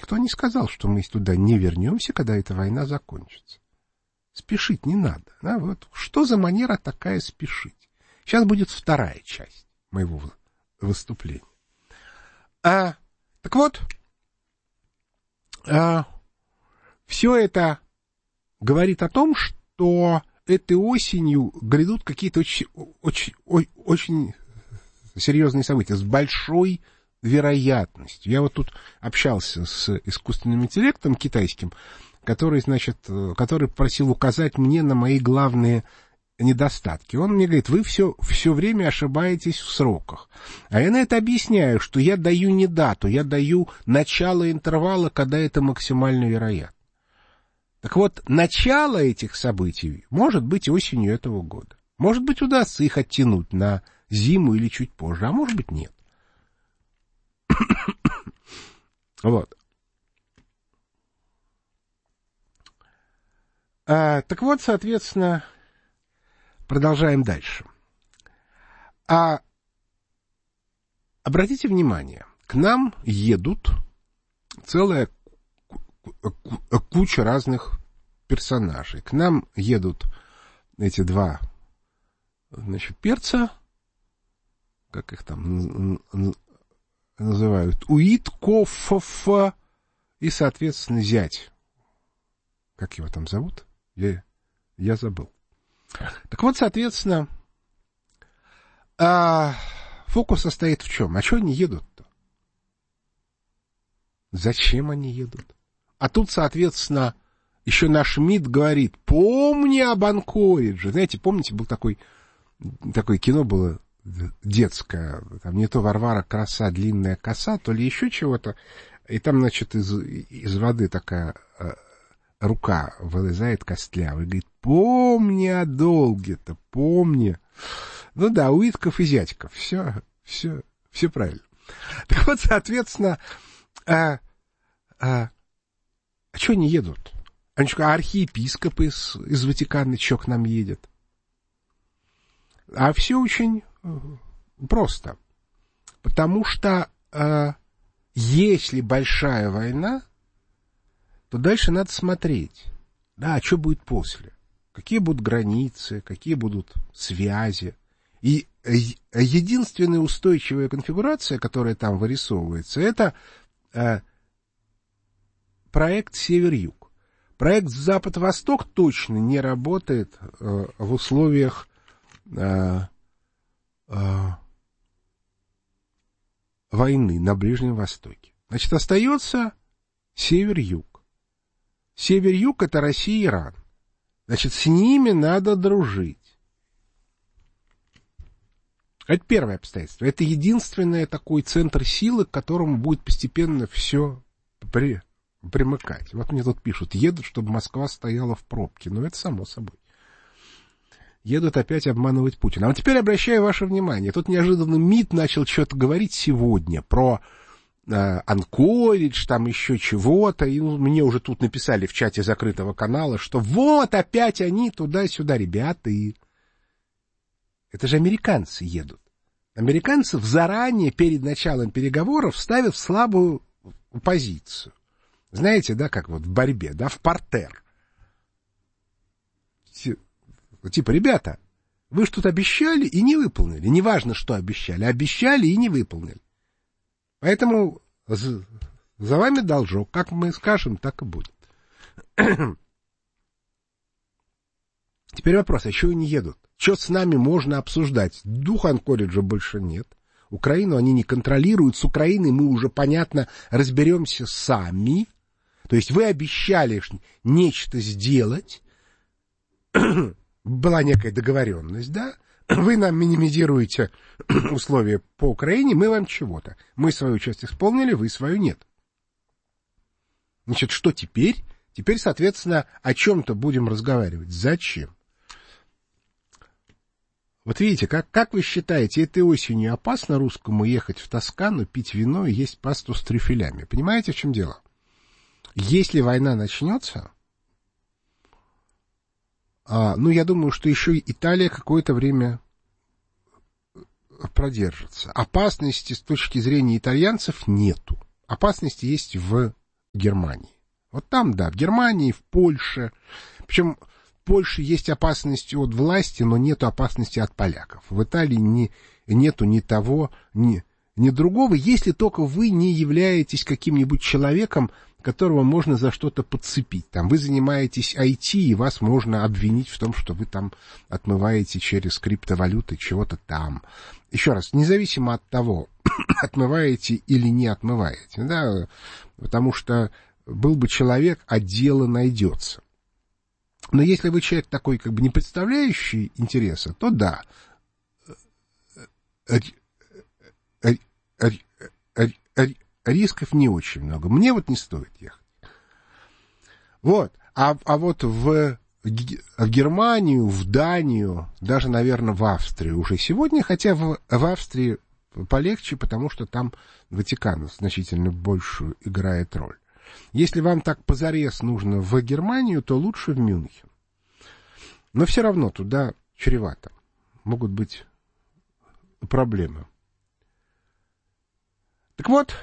никто не сказал, что мы туда не вернемся, когда эта война закончится. Спешить не надо. Да? Вот что за манера такая спешить? Сейчас будет вторая часть моего выступления. Так вот, все это говорит о том, что этой осенью грядут какие-то очень серьезные события с большой вероятностью. Я вот тут общался с искусственным интеллектом китайским, который просил указать мне на мои главные недостатки. Он мне говорит: вы все время ошибаетесь в сроках. А я на это объясняю, что я даю не дату, я даю начало интервала, когда это максимально вероятно. Так вот, начало этих событий может быть осенью этого года. Может быть, удастся их оттянуть на зиму или чуть позже, а может быть, нет. Вот. Так вот, соответственно, продолжаем дальше. Обратите внимание, к нам едут целая куча разных персонажей. К нам едут эти два, значит, перца, как их там называют, Уиткофф и, соответственно, зять. Как его там зовут? Я забыл. Так вот, соответственно, фокус состоит в чем? А что они едут-то? Зачем они едут? А тут, соответственно, еще наш МИД говорит: помни об Анкоридже. Знаете, помните, был такое кино было детское, там не то Варвара Краса, длинная коса, то ли еще чего-то, и там, значит, из воды такая рука вылезает костлявая и говорит: помни о долге-то, помни. Ну да, Уитков и Зятьков, все правильно. Так вот, соответственно, что они едут? Они что, архиепископ из Ватикана что к нам едет? А все очень просто. Потому что если большая война, то дальше надо смотреть. Да, а что будет после? Какие будут границы, какие будут связи. И единственная устойчивая конфигурация, которая там вырисовывается, это проект Север-Юг. Проект Запад-Восток точно не работает в условиях войны на Ближнем Востоке. Значит, остается Север-Юг. Север-Юг — это Россия и Иран. Значит, с ними надо дружить. Это первое обстоятельство. Это единственный такой центр силы, к которому будет постепенно все примыкать. Вот мне тут пишут: едут, чтобы Москва стояла в пробке. Ну, это само собой. Едут опять обманывать Путина. А вот теперь обращаю ваше внимание. Тут неожиданно МИД начал что-то говорить сегодня про Анкоридж, там еще чего-то. И мне уже тут написали в чате закрытого канала, что вот опять они туда-сюда. Ребята, это же американцы едут. Американцев заранее, перед началом переговоров, ставят в слабую позицию. Знаете, да, как вот в борьбе, да, в партер. Типа, ребята, вы что-то обещали и не выполнили. Неважно, что обещали. Обещали и не выполнили. Поэтому за вами должок. Как мы скажем, так и будет. Теперь вопрос: а чего они едут? Что с нами можно обсуждать? Духа Анкориджа больше нет. Украину они не контролируют. С Украиной мы уже, понятно, разберемся сами. То есть вы обещали нечто сделать. Была некая договоренность, да? Вы нам минимизируете условия по Украине, мы вам чего-то. Мы свою часть исполнили, вы свою нет. Значит, что теперь? Теперь, соответственно, о чем-то будем разговаривать. Зачем? Вот видите, как вы считаете, этой осенью опасно русскому ехать в Тоскану, пить вино и есть пасту с трюфелями? Понимаете, в чем дело? Если война начнется, я думаю, что еще Италия какое-то время продержится. Опасности с точки зрения итальянцев нету. Опасности есть в Германии. Вот там, да, в Германии, в Польше. Причем в Польше есть опасность от власти, но нет опасности от поляков. В Италии нету ни того, ни другого, если только вы не являетесь каким-нибудь человеком, которого можно за что-то подцепить. Там вы занимаетесь IT, и вас можно обвинить в том, что вы там отмываете через криптовалюты чего-то там. Еще раз, независимо от того, отмываете или не отмываете, да, потому что был бы человек, а дело найдется. Но если вы человек такой, как бы не представляющий интереса, то да, рисков не очень много. Мне вот не стоит ехать. Вот. А вот в Германию, в Данию, даже, наверное, в Австрию уже сегодня, хотя в Австрии полегче, потому что там Ватикан значительно большую играет роль. Если вам так позарез нужно в Германию, то лучше в Мюнхен. Но все равно туда чревато. Могут быть проблемы. Так вот,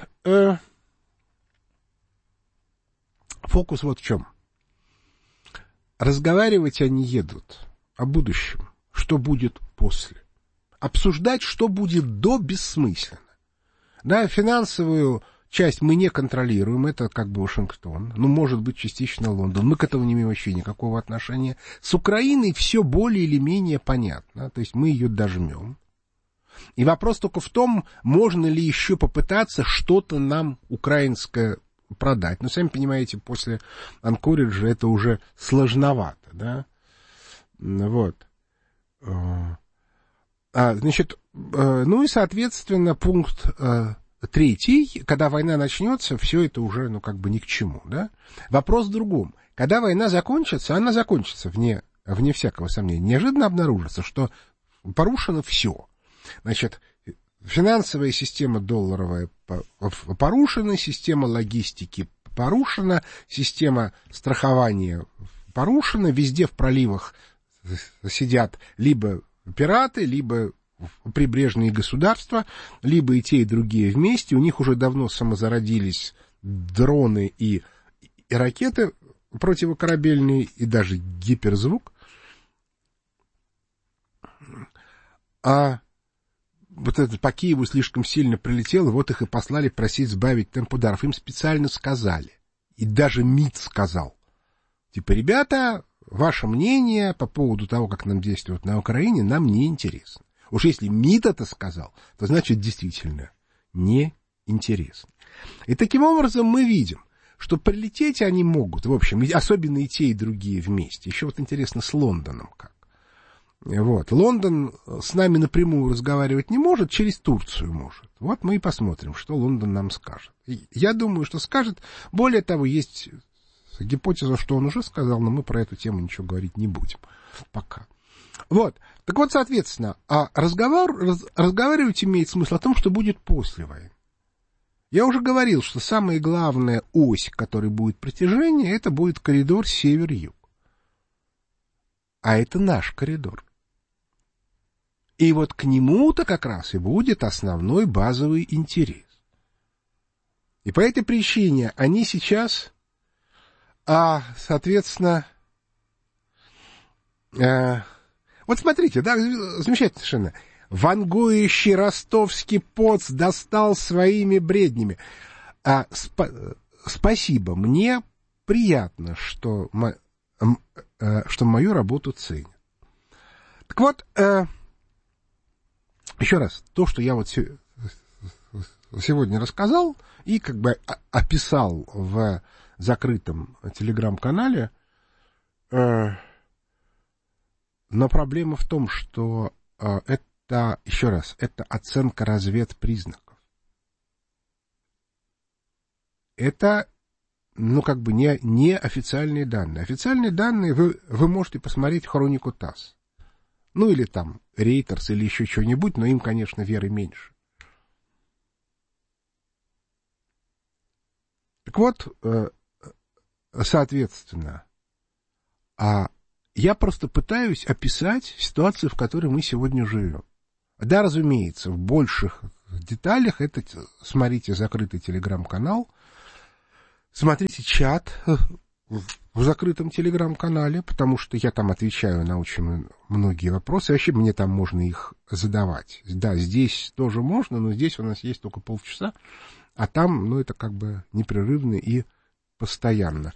фокус вот в чем. Разговаривать они едут о будущем, что будет после. Обсуждать, что будет до, бессмысленно. Да, финансовую часть мы не контролируем, это как бы Вашингтон, ну, может быть, частично Лондон, мы к этому не имеем вообще никакого отношения. С Украиной все более или менее понятно, то есть мы ее дожмем. И вопрос только в том, можно ли еще попытаться что-то нам украинское продать. Но, сами понимаете, после Анкориджа это уже сложновато, да? Вот. Значит, ну и, соответственно, пункт 3, когда война начнется, все это уже, ну, как бы ни к чему, да? Вопрос в другом. Когда война закончится, она закончится, вне всякого сомнения. Неожиданно обнаружится, что порушено все. Значит, финансовая система долларовая порушена, система логистики порушена, система страхования порушена, везде в проливах сидят либо пираты, либо прибрежные государства, либо и те, и другие вместе. У них уже давно самозародились дроны и ракеты противокорабельные, и даже гиперзвук. А вот это по Киеву слишком сильно прилетело, вот их и послали просить сбавить темп ударов. Им специально сказали. И даже МИД сказал. Типа, ребята, ваше мнение по поводу того, как нам действовать на Украине, нам не интересно. Уж если МИД это сказал, то значит действительно не интересно. И таким образом мы видим, что прилететь они могут, в общем, особенно и те, и другие вместе. Еще вот интересно с Лондоном как. Вот. Лондон с нами напрямую разговаривать не может, через Турцию может. Вот мы и посмотрим, что Лондон нам скажет. И я думаю, что скажет. Более того, есть гипотеза, что он уже сказал, но мы про эту тему ничего говорить не будем пока. Вот. Так вот, соответственно, разговаривать имеет смысл о том, что будет после войны. Я уже говорил, что самая главная ось, которой будет притяжение, это будет коридор север-юг. А это наш коридор. И вот к нему-то как раз и будет основной базовый интерес. И по этой причине они сейчас, соответственно, вот смотрите, да, замечательно совершенно. Вангующий ростовский поц достал своими бреднями. Спасибо, мне приятно, что мою работу ценят. Так вот, еще раз, то, что я вот сегодня рассказал и как бы описал в закрытом телеграм-канале, но проблема в том, что это, еще раз, это оценка разведпризнаков. Это, ну, как бы не официальные данные. Официальные данные вы можете посмотреть хронику ТАСС. Ну, или там Рейтерс, или еще что-нибудь, но им, конечно, веры меньше. Так вот, соответственно, я просто пытаюсь описать ситуацию, в которой мы сегодня живем. Да, разумеется, в больших деталях это, смотрите, закрытый телеграм-канал, смотрите чат в закрытом телеграм-канале, потому что я там отвечаю на очень многие вопросы. Вообще мне там можно их задавать. Да, здесь тоже можно, но здесь у нас есть только полчаса, а там, ну, это как бы непрерывно и постоянно.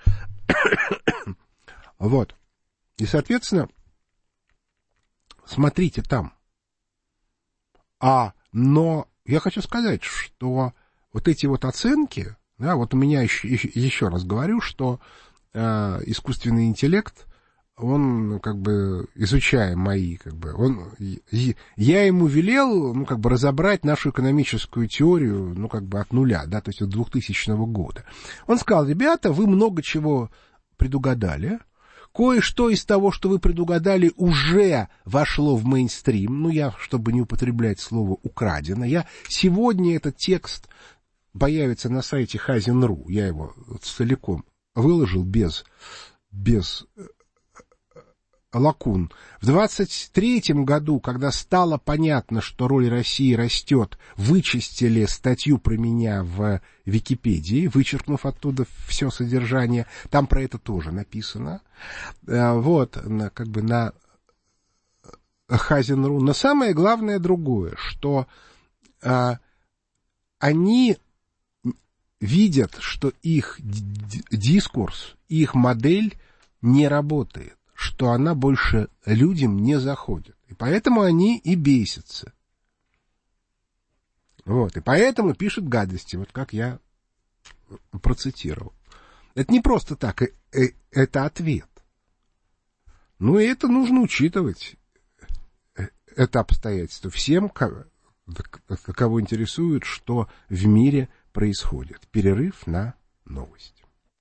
Вот. И, соответственно, смотрите там. Но я хочу сказать, что вот эти вот оценки, да, вот у меня еще раз говорю, что искусственный интеллект, он как бы, изучая мои, как бы, я ему велел, ну, как бы, разобрать нашу экономическую теорию, ну, как бы, от нуля, да, то есть от 2000 года. Он сказал: ребята, вы много чего предугадали, кое-что из того, что вы предугадали, уже вошло в мейнстрим, ну, я, чтобы не употреблять слово «украдено», сегодня этот текст появится на сайте Хазин.ру, я его целиком выложил без лакун. В 23-м году, когда стало понятно, что роль России растет, вычистили статью про меня в Википедии, вычеркнув оттуда все содержание. Там про это тоже написано. Вот, как бы на Хазин.ру. Но самое главное другое, что они видят, что их дискурс, их модель не работает, что она больше людям не заходит. И поэтому они и бесятся. Вот. И поэтому пишут гадости, вот как я процитировал. Это не просто так, это ответ. Ну, и это нужно учитывать, это обстоятельство. Всем, кого интересует, что в мире происходит. Перерыв на новости.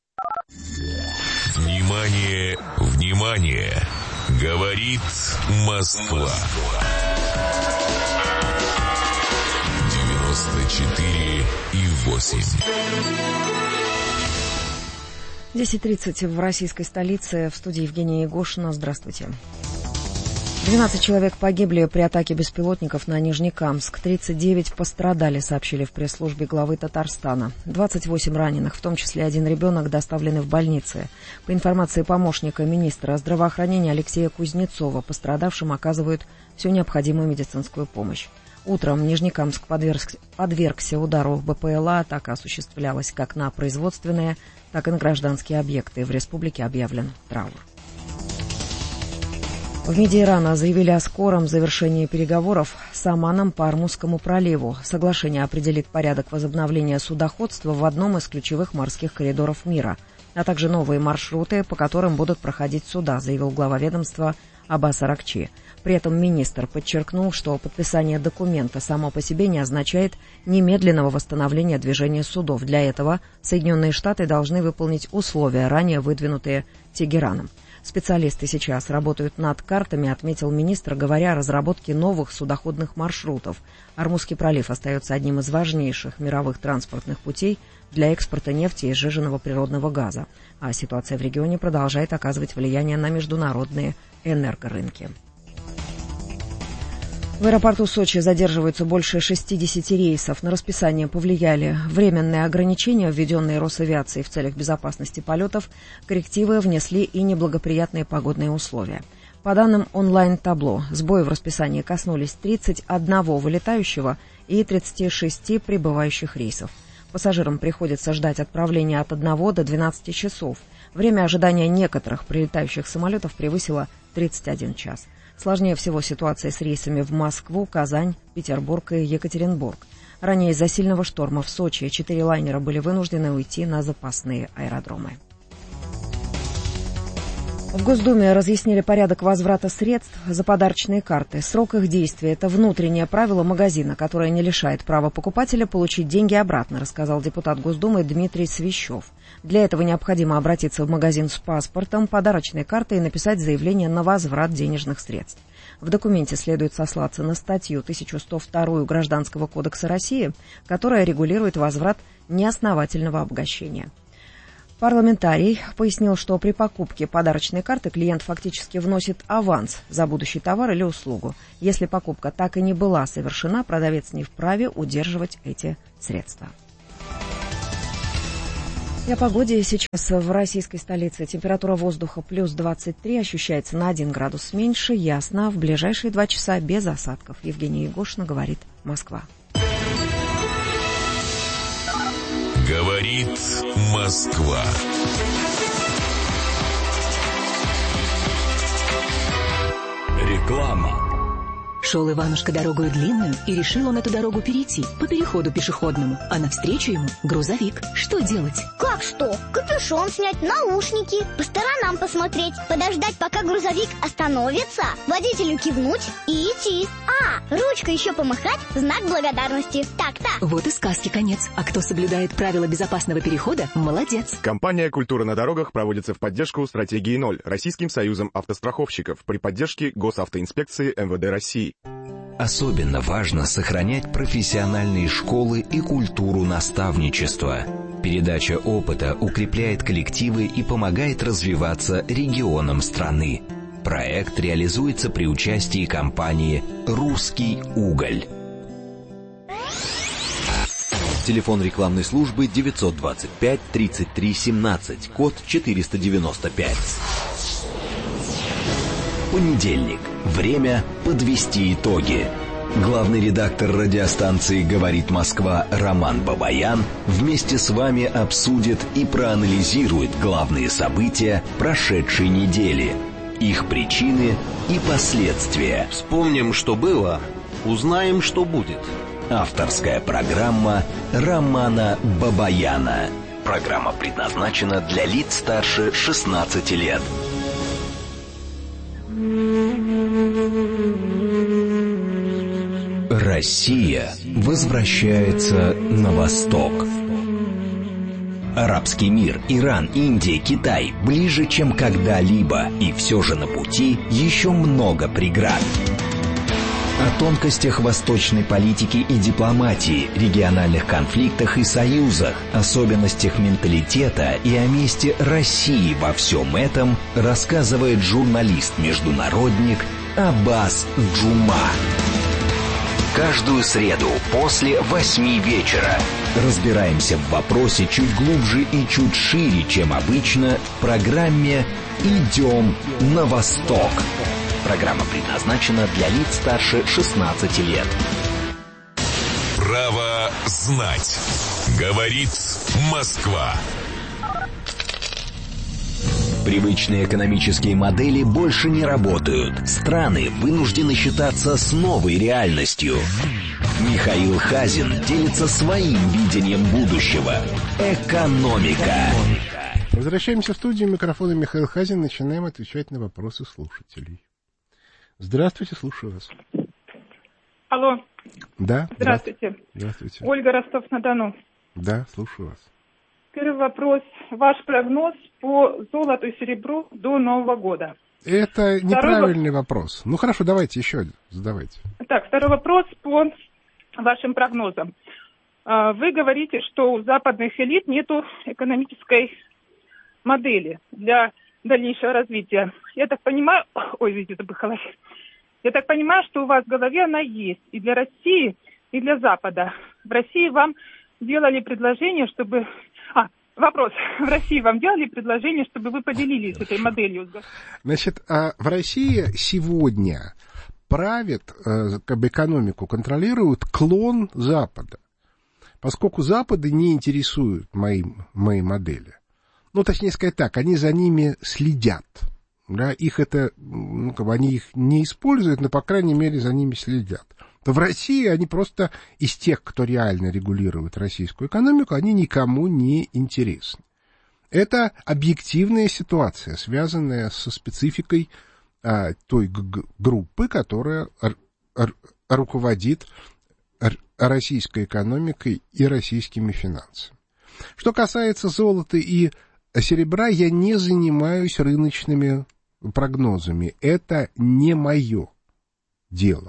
Внимание, внимание! Говорит Москва. 94,8. 10:30 в российской столице. В студии Евгения Егошина. Здравствуйте. 12 человек погибли при атаке беспилотников на Нижнекамск. 39 пострадали, сообщили в пресс-службе главы Татарстана. 28 раненых, в том числе один ребенок, доставлены в больницы. По информации помощника министра здравоохранения Алексея Кузнецова, пострадавшим оказывают всю необходимую медицинскую помощь. Утром Нижнекамск подвергся удару БПЛА. Атака осуществлялась как на производственные, так и на гражданские объекты. В республике объявлен траур. В МИДе Ирана заявили о скором завершении переговоров с Оманом по Ормузскому проливу. Соглашение определит порядок возобновления судоходства в одном из ключевых морских коридоров мира, а также новые маршруты, по которым будут проходить суда, заявил глава ведомства Аббас Аракчи. При этом министр подчеркнул, что подписание документа само по себе не означает немедленного восстановления движения судов. Для этого Соединенные Штаты должны выполнить условия, ранее выдвинутые Тегераном. Специалисты сейчас работают над картами, отметил министр, говоря о разработке новых судоходных маршрутов. Ормузский пролив остается одним из важнейших мировых транспортных путей для экспорта нефти и сжиженного природного газа. А ситуация в регионе продолжает оказывать влияние на международные энергорынки. В аэропорту Сочи задерживаются больше 60 рейсов. На расписание повлияли временные ограничения, введенные Росавиацией в целях безопасности полетов. Коррективы внесли и неблагоприятные погодные условия. По данным онлайн-табло, сбои в расписании коснулись 31 вылетающего и 36 прибывающих рейсов. Пассажирам приходится ждать отправления от 1 до 12 часов. Время ожидания некоторых прилетающих самолетов превысило 31 час. Сложнее всего ситуация с рейсами в Москву, Казань, Петербург и Екатеринбург. Ранее из-за сильного шторма в Сочи 4 лайнера были вынуждены уйти на запасные аэродромы. В Госдуме разъяснили порядок возврата средств за подарочные карты. Срок их действия – это внутреннее правило магазина, которое не лишает права покупателя получить деньги обратно, рассказал депутат Госдумы Дмитрий Свищев. Для этого необходимо обратиться в магазин с паспортом, подарочной картой и написать заявление на возврат денежных средств. В документе следует сослаться на статью 1102 Гражданского кодекса России, которая регулирует возврат неосновательного обогащения. Парламентарий пояснил, что при покупке подарочной карты клиент фактически вносит аванс за будущий товар или услугу. Если покупка так и не была совершена, продавец не вправе удерживать эти средства. И о погоде. Сейчас в российской столице температура воздуха плюс 23, ощущается на 1 градус меньше, ясно. В ближайшие 2 часа без осадков. Евгения Егошина, говорит Москва. Говорит Москва. Реклама. Шел Иванушка дорогою длинную, и решил он эту дорогу перейти по переходу пешеходному. А навстречу ему грузовик. Что делать? Как что? Капюшон снять, наушники, по сторонам посмотреть, подождать, пока грузовик остановится, водителю кивнуть и идти. Ручкой еще помахать, знак благодарности. Так-то. Вот и сказки конец. А кто соблюдает правила безопасного перехода, молодец. Компания «Культура на дорогах» проводится в поддержку стратегии 0 Российским союзом автостраховщиков при поддержке Госавтоинспекции МВД России. Особенно важно сохранять профессиональные школы и культуру наставничества. Передача опыта укрепляет коллективы и помогает развиваться регионам страны. Проект реализуется при участии компании «Русский уголь». Телефон рекламной службы 925 33 17, код 495. Понедельник. Время подвести итоги. Главный редактор радиостанции «Говорит Москва» Роман Бабаян вместе с вами обсудит и проанализирует главные события прошедшей недели, их причины и последствия. Вспомним, что было, узнаем, что будет. Авторская программа Романа Бабаяна. Программа предназначена для лиц старше 16 лет. Россия возвращается на восток. Арабский мир, Иран, Индия, Китай ближе, чем когда-либо, и все же на пути еще много преград. О тонкостях восточной политики и дипломатии, региональных конфликтах и союзах, особенностях менталитета и о месте России во всем этом рассказывает журналист-международник Аббас Джума. Каждую среду после 8 вечера разбираемся в вопросе чуть глубже и чуть шире, чем обычно, в программе «Идем на восток». Программа предназначена для лиц старше 16 лет. Право знать. Говорит Москва. Привычные экономические модели больше не работают. Страны вынуждены считаться с новой реальностью. Михаил Хазин делится своим видением будущего. Экономика. Возвращаемся в студию. Микрофона Михаил Хазин. Начинаем отвечать на вопросы слушателей. Здравствуйте, слушаю вас. Алло. Да. Здравствуйте. Здравствуйте. Ольга, Ростов-на-Дону. Да, слушаю вас. Первый вопрос. Ваш прогноз по золоту и серебру до Нового года. Это неправильный вопрос. Ну хорошо, давайте еще задавайте. Так, второй вопрос по вашим прогнозам. Вы говорите, что у западных элит нету экономической модели для дальнейшего развития. Я так понимаю... Ой, видите, забыхалась. Я так понимаю, что у вас в голове она есть и для России, и для Запада. В России вам делали предложение, чтобы... Вопрос. В России вам делали предложение, чтобы вы поделились этой моделью? Значит, в России сегодня правит, экономику контролирует клон Запада, поскольку Запада не интересуют мои модели. Ну, точнее сказать так, они за ними следят. Да, их это, они их не используют, но, по крайней мере, за ними следят. То в России они просто из тех, кто реально регулирует российскую экономику, они никому не интересны. Это объективная ситуация, связанная со спецификой той группы, которая руководит российской экономикой и российскими финансами. Что касается золота и серебра, я не занимаюсь рыночными прогнозами. Это не мое дело.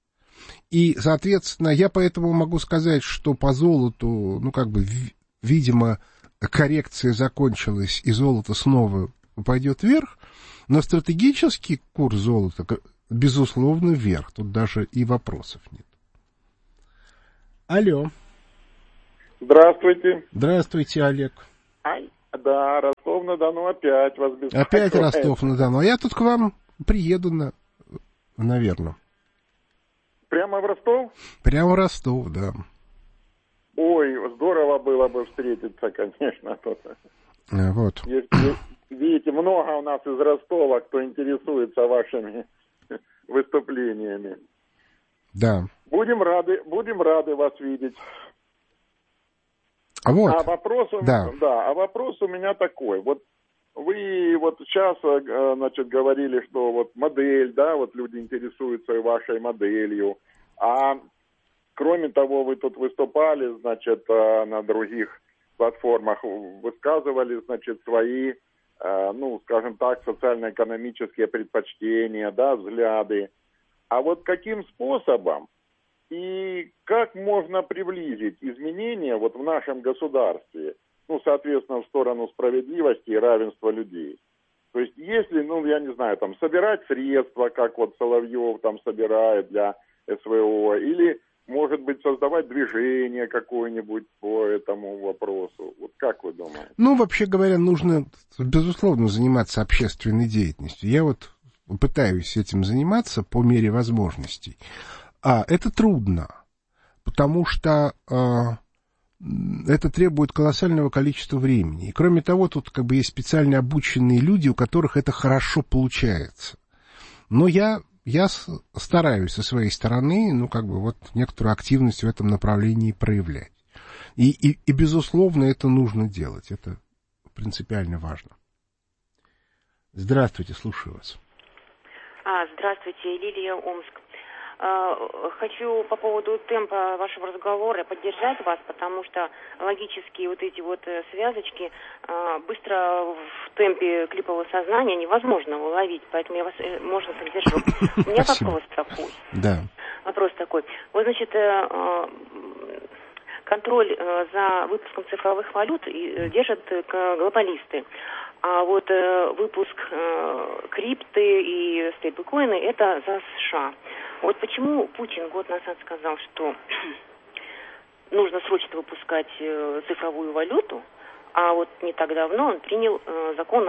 И, соответственно, я поэтому могу сказать, что по золоту, видимо, коррекция закончилась, и золото снова пойдет вверх, но стратегический курс золота, безусловно, вверх. Тут даже и вопросов нет. Алло. Здравствуйте. Здравствуйте, Олег. Да, Ростов-на-Дону опять вас беспокоит. Опять Ростов-на-Дону. А я тут к вам приеду, наверное. Прямо в Ростов? Прямо в Ростов, да. Ой, здорово было бы встретиться, конечно. Вот. Видите, много у нас из Ростова, кто интересуется вашими выступлениями. Да. Будем рады вас видеть. Вот. А вопрос у меня такой. Вот вы вот сейчас, значит, говорили, что вот модель, да, вот люди интересуются вашей моделью. А кроме того, вы тут выступали, значит, на других платформах, высказывали, значит, свои, ну, скажем так, социально-экономические предпочтения, да, взгляды. А вот каким способом и как можно приблизить изменения вот в нашем государстве, ну, соответственно, в сторону справедливости и равенства людей? То есть, если, ну, я не знаю, там, собирать средства, как вот Соловьев там собирает для СВО, или, может быть, создавать движение какое-нибудь по этому вопросу. Вот как вы думаете? Ну, вообще говоря, нужно, безусловно, заниматься общественной деятельностью. Я вот пытаюсь этим заниматься по мере возможностей. Это трудно, потому что это требует колоссального количества времени. И кроме того, тут как бы есть специально обученные люди, у которых это хорошо получается. Но я стараюсь со своей стороны, ну, как бы вот некоторую активность в этом направлении проявлять. И безусловно, это нужно делать. Это принципиально важно. Здравствуйте, слушаю вас. Здравствуйте, Лилия, Омск. Хочу по поводу темпа вашего разговора поддержать вас, потому что логические вот эти вот связочки быстро в темпе клипового сознания невозможно уловить, поэтому я вас можно поддержу. У меня вопрос такой. Да. Вопрос такой. Вот, значит, контроль за выпуском цифровых валют держат глобалисты. А вот выпуск крипты и стейблкоины – это за США. Вот почему Путин год назад сказал, что нужно срочно выпускать цифровую валюту, а вот не так давно он принял закон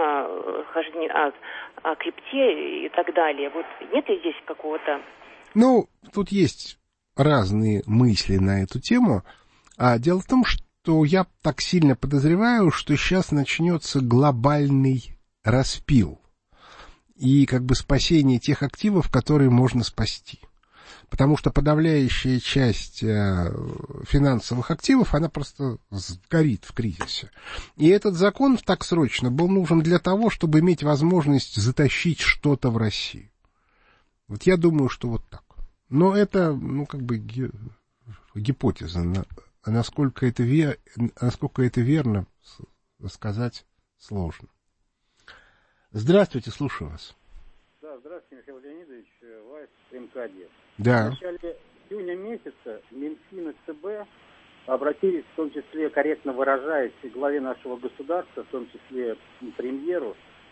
о крипте и так далее. Вот нет ли здесь какого-то... Ну, тут есть разные мысли на эту тему. Дело в том, что я так сильно подозреваю, что сейчас начнется глобальный распил и как бы спасение тех активов, которые можно спасти. Потому что подавляющая часть финансовых активов, она просто сгорит в кризисе. И этот закон так срочно был нужен для того, чтобы иметь возможность затащить что-то в Россию. Вот я думаю, что вот так. Но это, ну, как бы гипотеза. Насколько это верно, сказать сложно. Здравствуйте, слушаю вас. Да, здравствуйте, Михаил Леонидович, Вайс, МК-1. Да. В начале июня месяца Минфин и ЦБ обратились, в том числе, корректно выражаясь, главе нашего государства, в том числе премьеру,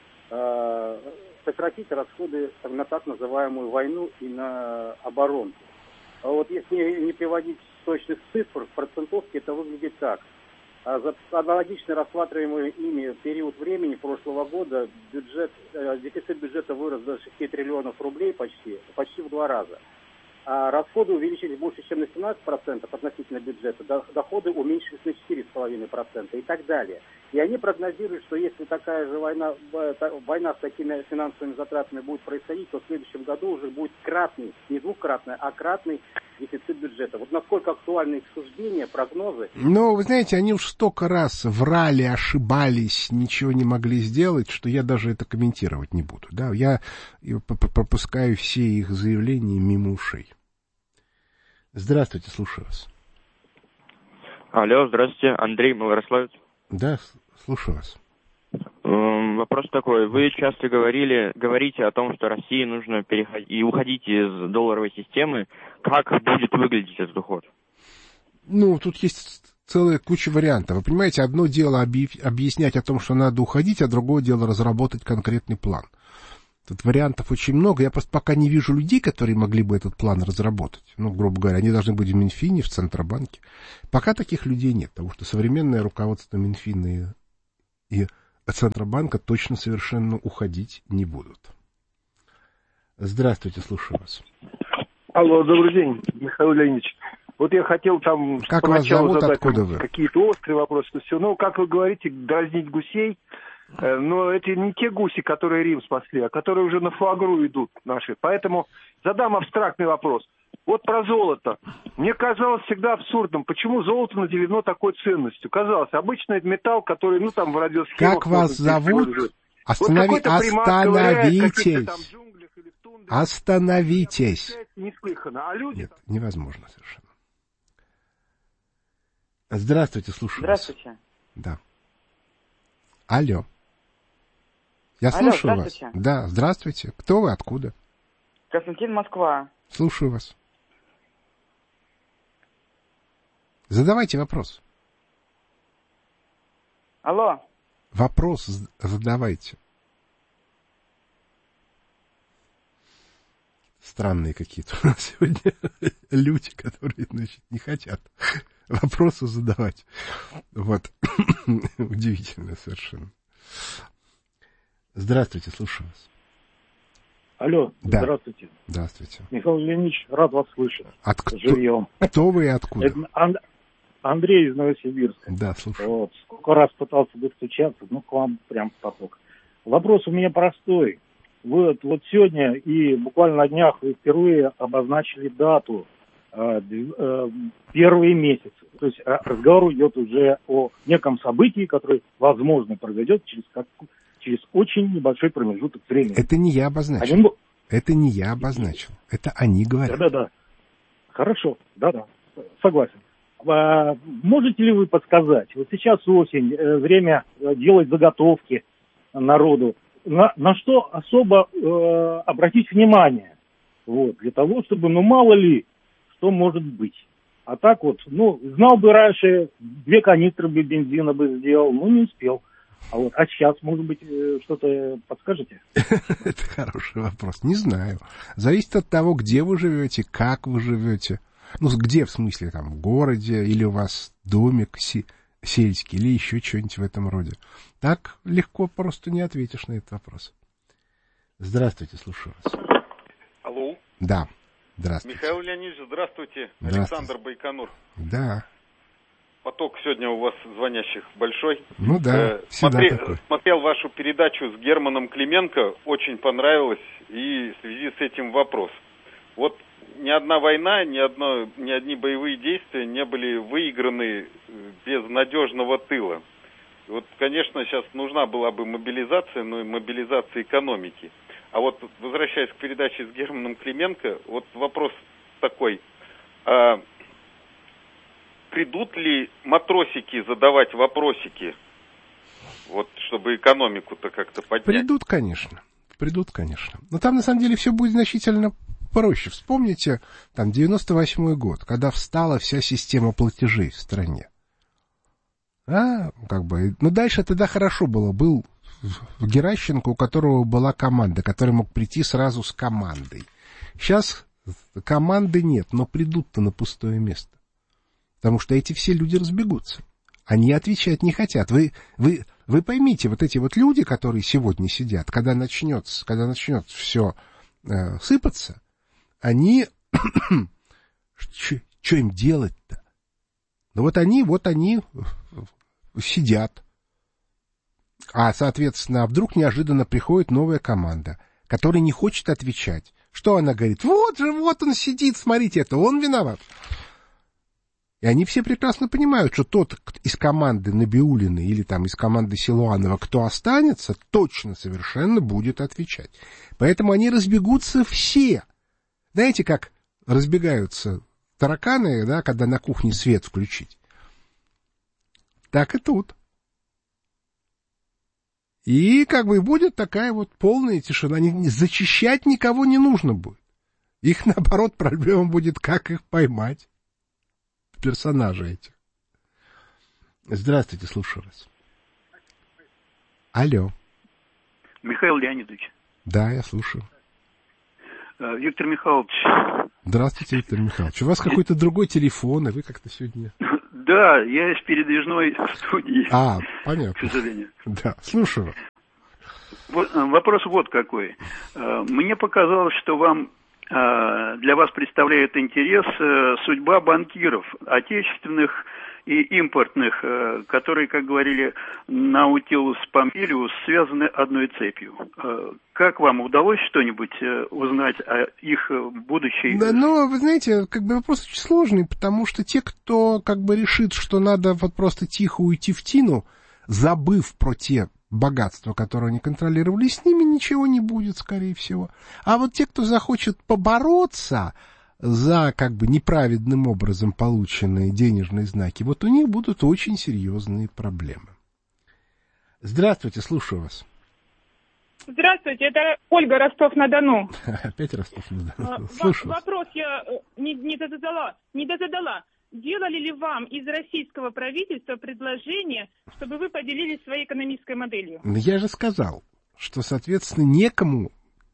сократить расходы на так называемую войну и на оборону. А вот если не приводить точных цифр, в процентовке это выглядит так. За аналогично рассматриваемый ими период времени прошлого года дефицит бюджета вырос до 6 триллионов рублей почти в 2 раза. А расходы увеличились больше, чем на 17% относительно бюджета, доходы уменьшились на 4,5% и так далее. И они прогнозируют, что если такая же война с такими финансовыми затратами будет происходить, то в следующем году уже будет кратный, не двукратный, а кратный дефицит бюджета. Вот насколько актуальны их суждения, прогнозы? Ну, вы знаете, они уж столько раз врали, ошибались, ничего не могли сделать, что я даже это комментировать не буду. Да? Я пропускаю все их заявления мимо ушей. Здравствуйте, слушаю вас. Алло, здравствуйте, Андрей, Малорославец. Да, слушаю вас. Вопрос такой. Вы часто говорите о том, что России нужно переходить и уходить из долларовой системы. Как будет выглядеть этот уход? Ну, тут есть целая куча вариантов. Вы понимаете, одно дело объяснять о том, что надо уходить, а другое дело разработать конкретный план. Тут вариантов очень много. Я просто пока не вижу людей, которые могли бы этот план разработать. Ну, грубо говоря, они должны быть в Минфине, в Центробанке. Пока таких людей нет, потому что современное руководство Минфина и Центробанка точно совершенно уходить не будут. Здравствуйте, слушаю вас. Алло, добрый день, Михаил Леонидович. Вот я хотел там как вас зовут, задать откуда вы? Какие-то острые вопросы, все. Ну, как вы говорите, дразнить гусей. Но это не те гуси, которые Рим спасли, а которые уже на фуагру идут наши. Поэтому задам абстрактный вопрос. Вот про золото. Мне казалось всегда абсурдным, почему золото наделено такой ценностью. Казалось, обычно это металл, который, ну, там в радиосхемах... Как вас зовут? Остановитесь. Остановитесь. Неслыханно. А люди... Нет, невозможно совершенно. Здравствуйте, слушаю Здравствуйте. вас. Да. Алло. Я слушаю вас. Да, здравствуйте. Кто вы, откуда? Константин, Москва. Слушаю вас. Задавайте вопрос. Алло. Вопрос задавайте. Странные какие-то у нас сегодня люди, которые, значит, не хотят вопросы задавать. Вот. Удивительно совершенно. Здравствуйте, слушаю вас. Алло, да. Здравствуйте. Здравствуйте. Михаил Леонидович, рад вас слышать. Живьем. Кто вы и откуда? Андрей из Новосибирска. Да, слушаю. Вот. Сколько раз пытался достучаться, ну, к вам прям в поток. Вопрос у меня простой. Вы вот сегодня и буквально на днях вы впервые обозначили дату, первые месяцы. То есть разговор идет уже о неком событии, которое, возможно, произойдет через очень небольшой промежуток времени. Это не я обозначил. Это не я обозначил. Это они говорят. Да-да-да. Хорошо. Да-да. Согласен. Можете ли вы подсказать? Вот сейчас осень, время делать заготовки народу. На что особо обратить внимание? Вот, для того, чтобы, ну, мало ли, что может быть. А так вот, ну, знал бы раньше, 2 канистры бы бензина бы сделал, но не успел. А вот, а сейчас, может быть, что-то подскажете? Это хороший вопрос. Не знаю. Зависит от того, где вы живете, как вы живете. Ну, где, в смысле, там, в городе, или у вас домик сельский, или еще что-нибудь в этом роде. Так легко просто не ответишь на этот вопрос. Здравствуйте, слушаю вас. Алло. Да, здравствуйте. Михаил Леонидович, здравствуйте. Александр Байконур. Да. Поток сегодня у вас звонящих большой. Ну да, смотрел вашу передачу с Германом Клименко, очень понравилось, и в связи с этим вопрос. Вот ни одна война, ни одни боевые действия не были выиграны без надежного тыла. Вот, конечно, сейчас нужна была бы мобилизация, но и мобилизация экономики. А вот, возвращаясь к передаче с Германом Клименко, вот вопрос такой. Придут ли матросики задавать вопросики, вот, чтобы экономику-то как-то поднять? Придут, конечно. Но там, на самом деле, все будет значительно проще. Вспомните, там, 98-й год, когда встала вся система платежей в стране. Ну, дальше тогда хорошо было. Был Геращенко, у которого была команда, который мог прийти сразу с командой. Сейчас команды нет, но придут-то на пустое место. Потому что эти все люди разбегутся. Они отвечать не хотят. Вы поймите, вот эти вот люди, которые сегодня сидят, когда начнет все сыпаться, они... Что им делать-то? Ну вот они сидят. А, соответственно, вдруг неожиданно приходит новая команда, которая не хочет отвечать. Что она говорит? Вот он сидит, смотрите, это он виноват. И они все прекрасно понимают, что тот из команды Набиуллиной или там из команды Силуанова, кто останется, точно совершенно будет отвечать. Поэтому они разбегутся все. Знаете, как разбегаются тараканы, да, когда на кухне свет включить? Так и тут. И как бы будет такая вот полная тишина. Зачищать никого не нужно будет. Их, наоборот, проблема будет, как их поймать. Персонажей этих. Здравствуйте, слушаю вас. Алло. Михаил Леонидович. Да, я слушаю. Виктор Михайлович. Здравствуйте, Виктор Михайлович. У вас какой-то другой телефон, и вы как-то сегодня... Да, я из передвижной студии. Понятно. К сожалению. Да, слушаю. Вопрос вот какой. Мне показалось, что для вас представляет интерес судьба банкиров, отечественных и импортных, которые, как говорили Наутилус Помпилиус, связаны одной цепью. Как вам удалось что-нибудь узнать о их будущей? Да, вы знаете, вопрос очень сложный, потому что те, кто решит, что надо просто тихо уйти в тину, забыв про те богатства, которые они контролировали, с ними ничего не будет, скорее всего. А вот те, кто захочет побороться за неправедным образом полученные денежные знаки, вот у них будут очень серьезные проблемы. Здравствуйте, слушаю вас. Здравствуйте, это Ольга, Ростов-на-Дону. Опять Ростов-на-Дону. Вопрос я не дозадала. Делали ли вам из российского правительства предложение, чтобы вы поделились своей экономической моделью? Я же сказал, что, соответственно, некому,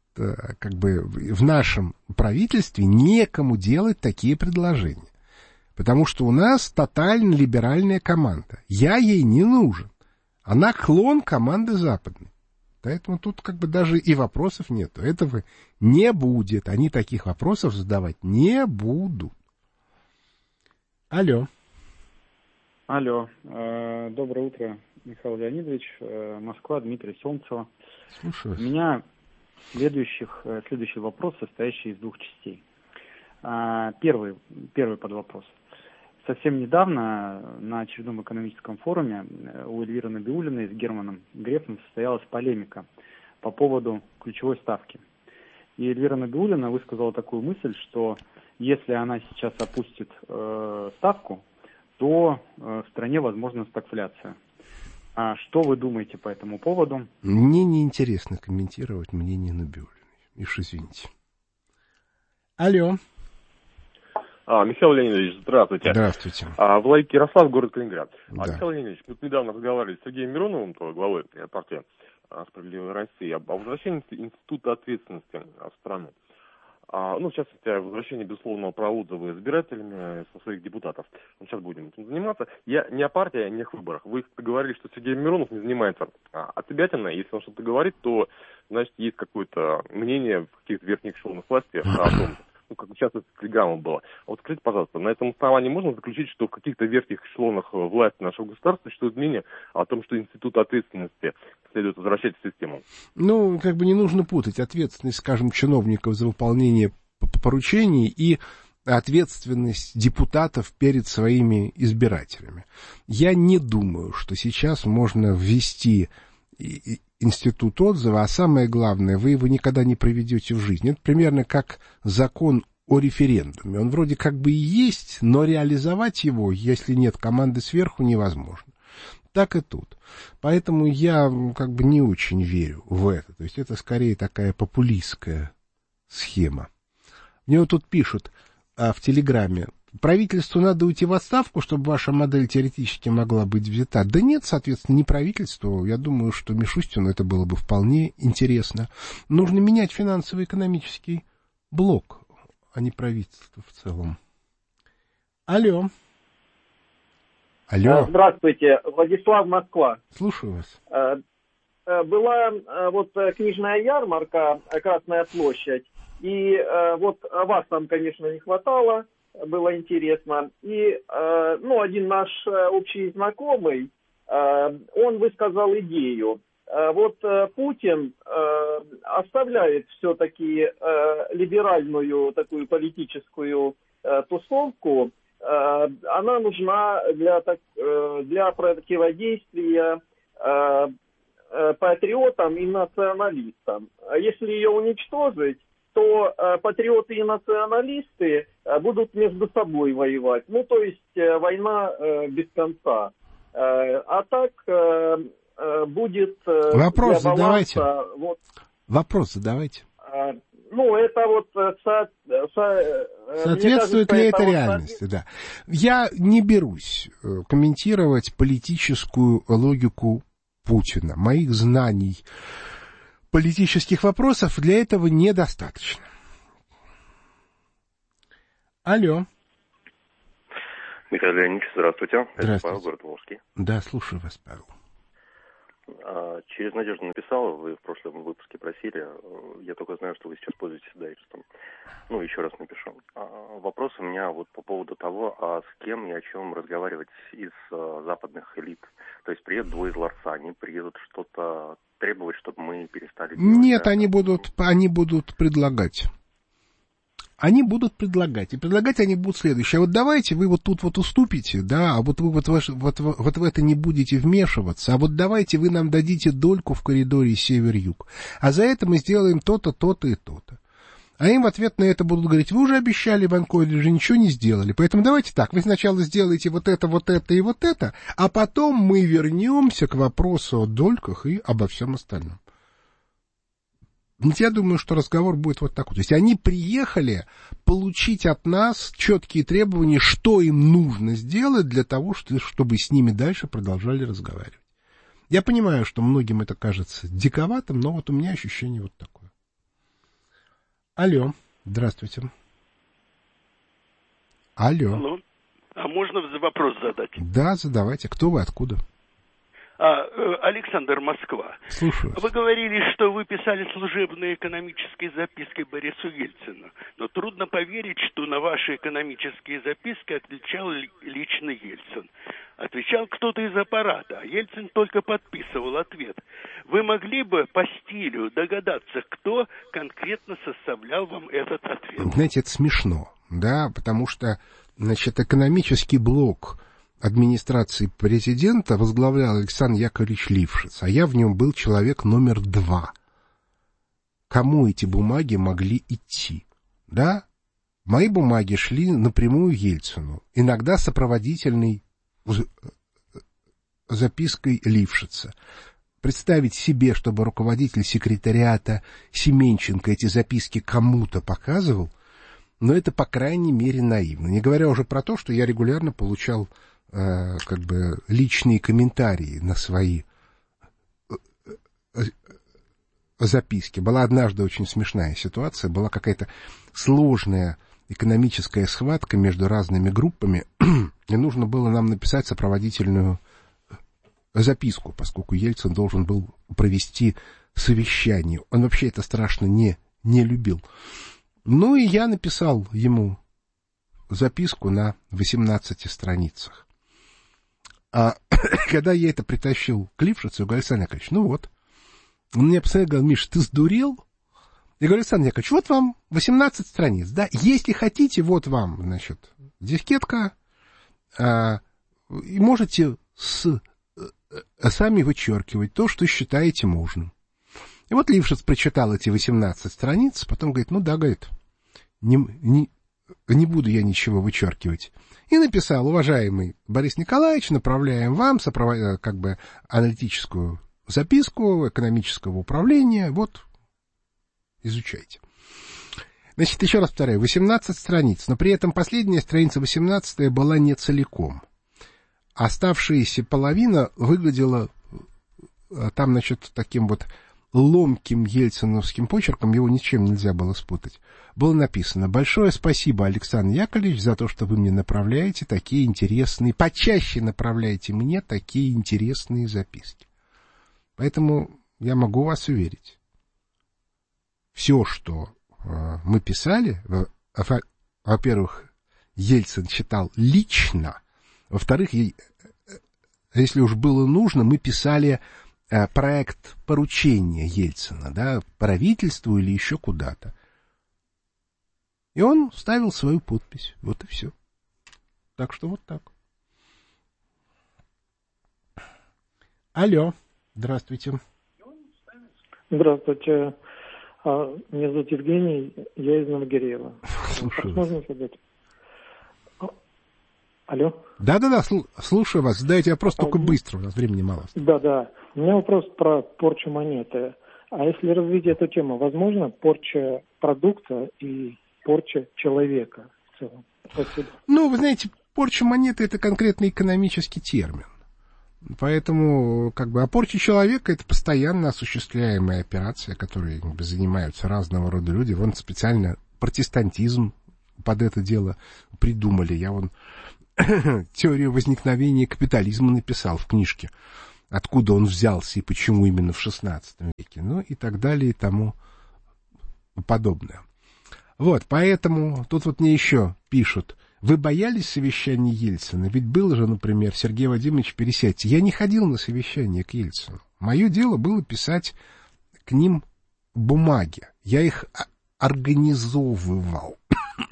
в нашем правительстве некому делать такие предложения. Потому что у нас тотально либеральная команда. Я ей не нужен. Она клон команды западной. Поэтому тут даже и вопросов нету. Этого не будет. Они таких вопросов задавать не будут. Алло. Доброе утро, Михаил Леонидович. Москва, Дмитрий Солнцева. Слушаю. У меня следующий вопрос, состоящий из двух частей. Первый подвопрос. Совсем недавно на очередном экономическом форуме у Эльвиры Набиуллиной с Германом Грефом состоялась полемика по поводу ключевой ставки. И Эльвира Набиуллина высказала такую мысль, что если она сейчас опустит ставку, то в стране возможна стагфляция. А что вы думаете по этому поводу? Мне неинтересно комментировать мнение Набиуллиной. Уж извините. Алло. Михаил Леонидович, здравствуйте. Здравствуйте. Владимир Ярослав, город Калининград. Да. Михаил Леонидович, мы недавно разговаривали с Сергеем Мироновым, главой партии «Справедливая Россия», об возвращении института ответственности в страну. В частности, о возвращении безусловного права отзыва избирателями со своих депутатов. Сейчас будем этим заниматься. Я не о партии, а о них выборах. Вы говорили, что Сергей Миронов не занимается отъебятиной. Если он что-то говорит, то, значит, есть какое-то мнение в каких-то верхних эшелонах власти о том, как сейчас это телеграмма была. Вот скажите, пожалуйста, на этом основании можно заключить, что в каких-то верхних эшелонах власти нашего государства существует мнение о том, что институт ответственности следует возвращать в систему? Не нужно путать ответственность, скажем, чиновников за выполнение поручений и ответственность депутатов перед своими избирателями. Я не думаю, что сейчас можно ввести институт отзыва, а самое главное, вы его никогда не проведете в жизнь. Это примерно как закон о референдуме. Он вроде и есть, но реализовать его, если нет команды сверху, невозможно. Так и тут. Поэтому я не очень верю в это. То есть это скорее такая популистская схема. Мне тут пишут в Телеграме: правительству надо уйти в отставку, чтобы ваша модель теоретически могла быть взята. Да нет, соответственно, не правительству. Я думаю, что Мишустину это было бы вполне интересно. Нужно менять финансово-экономический блок, а не правительство в целом. Алло. Здравствуйте, Владислав, Москва. Слушаю вас. Была книжная ярмарка «Красная площадь», и вас там, конечно, не хватало, было интересно. И, один наш общий знакомый, он высказал идею. Путин оставляет все-таки либеральную такую политическую тусовку. Она нужна для противодействия патриотам и националистам. Если ее уничтожить, то патриоты и националисты будут между собой воевать. То есть война без конца. А так будет... Вопрос задавайте. Вопрос задавайте. Соответствует ли это реальности, да. Я не берусь комментировать политическую логику Путина. Моих знаний политических вопросов для этого недостаточно. Алло. Михаил Леонидович, здравствуйте. Здравствуйте. Это Павел, город Волжский. Да, слушаю вас, Павел. Через Надежду написал, вы в прошлом выпуске просили, я только знаю, что вы сейчас пользуетесь дайджестом. Еще раз напишу. Вопрос у меня вот по поводу того, с кем и о чем разговаривать из западных элит. То есть приедут двое из ларца, они приедут что-то требовать, чтобы мы перестали делать. Нет, они будут предлагать. Они будут предлагать. И предлагать они будут следующее. А вот давайте вы вот тут вот уступите, да, а вот вы вот в это не будете вмешиваться, а вот давайте вы нам дадите дольку в коридоре север-юг. А за это мы сделаем то-то, то-то и то-то. А им в ответ на это будут говорить: вы уже обещали в Анкоридже, ничего не сделали. Поэтому давайте так, вы сначала сделаете вот это и вот это, а потом мы вернемся к вопросу о дольках и обо всем остальном. Я думаю, что разговор будет вот такой. То есть они приехали получить от нас четкие требования, что им нужно сделать для того, чтобы с ними дальше продолжали разговаривать. Я понимаю, что многим это кажется диковатым, но вот у меня ощущение вот такое. Алло, здравствуйте. Алло. А можно вопрос задать? Да, задавайте. Кто вы, откуда? Александр, Москва. Слушаю. Вы говорили, что вы писали служебные экономические записки Борису Ельцину. Но трудно поверить, что на ваши экономические записки отвечал лично Ельцин. Отвечал кто-то из аппарата, а Ельцин только подписывал ответ. Вы могли бы по стилю догадаться, кто конкретно составлял вам этот ответ? Знаете, это смешно, да, потому что, экономический блок администрации президента возглавлял Александр Яковлевич Лившиц, а я в нем был человек номер 2. Кому эти бумаги могли идти? Да? Мои бумаги шли напрямую Ельцину, иногда сопроводительной запиской Лившица. Представить себе, чтобы руководитель секретариата Семенченко эти записки кому-то показывал, но это, по крайней мере, наивно. Не говоря уже про то, что я регулярно получал личные комментарии на свои записки. Была однажды очень смешная ситуация, была какая-то сложная экономическая схватка между разными группами, и нужно было нам написать сопроводительную записку, поскольку Ельцин должен был провести совещание. Он вообще это страшно не любил. Ну и я написал ему записку на 18 страницах. А когда я это притащил к Лившицу, я говорю: Александр Яковлевич, ну вот. Он мне посмотрел, говорит: Миша, ты сдурел? Я говорю: Александр Яковлевич, вот вам 18 страниц, да, если хотите, вот вам, дискетка, и можете сами вычеркивать то, что считаете нужным. И вот Лившиц прочитал эти 18 страниц, потом говорит: ну да, говорит, не буду я ничего вычеркивать. И написал: уважаемый Борис Николаевич, направляем вам аналитическую записку экономического управления, вот, изучайте. Значит, еще раз повторяю, 18 страниц, но при этом последняя страница, 18-я, была не целиком. Оставшаяся половина выглядела там, таким вот ломким ельциновским почерком, его ничем нельзя было спутать. Было написано: большое спасибо, Александр Яковлевич, за то, что вы мне направляете такие интересные, почаще направляете мне такие интересные записки. Поэтому я могу вас уверить, все, что мы писали, во-первых, Ельцин читал лично, во-вторых, если уж было нужно, мы писали проект поручения Ельцина, да, правительству или еще куда-то. И он ставил свою подпись. Вот и все. Так что вот так. Алло. Здравствуйте. Здравствуйте. Меня зовут Евгений, я из Новогиреева. Слушаю. Можно задать? Алло? Да-да-да, слушаю вас. Задайте вопрос только быстро, у нас времени мало. Да-да. У меня вопрос про порчу монеты. А если развить эту тему, возможно порча продукта и порча человека в целом? Спасибо. Ну, вы знаете, порча монеты — это конкретный экономический термин. Поэтому, а порча человека — это постоянно осуществляемая операция, которой занимаются разного рода люди. Вон специально протестантизм под это дело придумали. Я теорию возникновения капитализма написал в книжке, откуда он взялся и почему именно в XVI веке, ну и так далее и тому подобное. Вот, поэтому тут вот мне еще пишут: вы боялись совещания Ельцина? Ведь было же, например, Сергей Вадимович, пересядьте. Я не ходил на совещание к Ельцину. Мое дело было писать к ним бумаги. Я их организовывал.